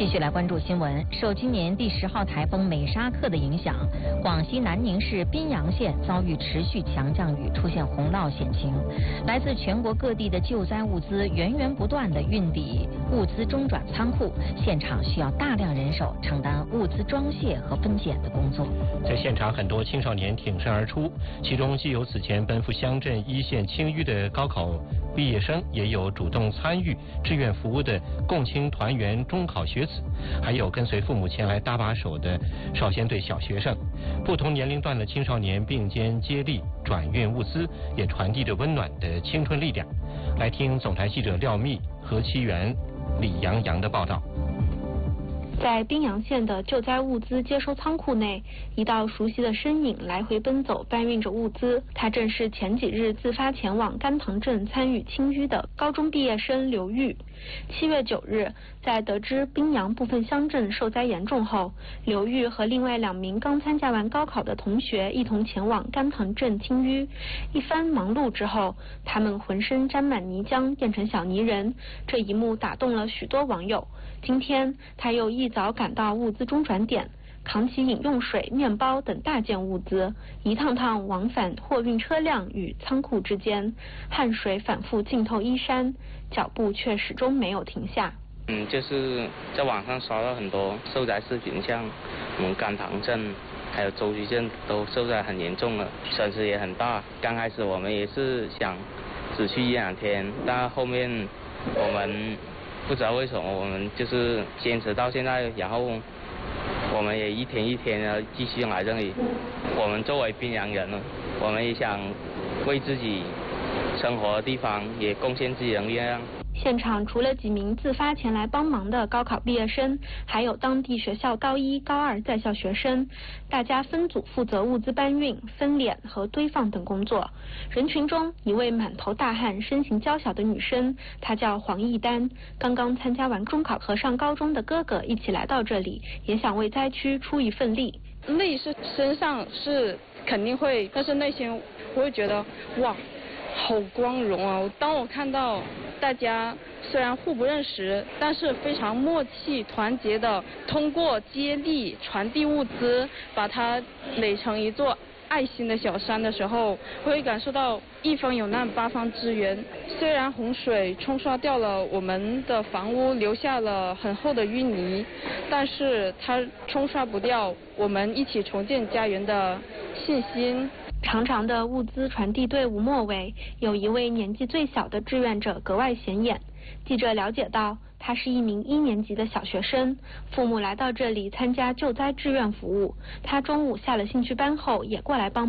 继续来关注新闻。受今年第10号台风美沙克的影响，广西南宁市宾阳县遭遇持续强降雨，出现洪涝险情。来自全国各地的救灾物资源源不断地运抵物资中转仓库，现场需要大量人手承担物资装卸和分拣的工作。 在现场，很多青少年挺身而出，其中既有此前奔赴乡镇一线清淤的高考毕业生，也有主动参与志愿服务的共青团员中考学子，还有跟随父母前来搭把手的少先队小学生。不同年龄段的青少年并肩接力转运物资，也传递着温暖的青春力量。来听总台记者廖密、何其元、李洋洋的报道。 在宾阳县的救灾物资接收仓库内，一道熟悉的身影来回奔走，搬运着物资。他正是前几日自发前往甘塘镇参与清淤的高中毕业生刘玉。7月9日，在得知宾阳部分乡镇受灾严重后，刘玉和另外2名刚参加完高考的同学一同前往甘塘镇清淤。一番忙碌之后，他们浑身沾满泥浆，变成小泥人。这一幕打动了许多网友。今天，他又一早赶到物资中转点，扛起饮用水、面包等大件物资，一趟趟往返货运车辆与仓库之间，汗水反复浸透衣衫，脚步却始终没有停下。 就是在网上刷到很多受灾视频，像我们甘塘镇还有周溪镇都受灾很严重了，损失也很大。刚开始我们也是想只去1-2天，但后面我们不知道为什么我们就是坚持到现在，然后我们也一天一天的继续来这里。我们作为宾阳人，我们也想为自己生活的地方也贡献自己的力量。 现场除了几名自发前来帮忙的高考毕业生，还有当地学校高1、高2在校学生，大家分组负责物资搬运、分拣和堆放等工作。人群中，一位满头大汗、身形娇小的女生，她叫黄义丹，刚刚参加完中考，和上高中的哥哥一起来到这里，也想为灾区出一份力。 力是身上是肯定会，但是内心我会觉得哇，好光荣啊！当我看到大家虽然互不认识，但是非常默契团结的通过接力传递物资，把它垒成一座爱心的小山的时候，我会感受到一方有难八方支援。虽然洪水冲刷掉了我们的房屋，留下了很厚的淤泥，但是它冲刷不掉我们一起重建家园的信心。 长长的物资传递队伍末尾，有一位年纪最小的志愿者格外显眼。记者了解到，他是一名1年级的小学生，父母来到这里参加救灾志愿服务。他中午下了兴趣班后，也过来帮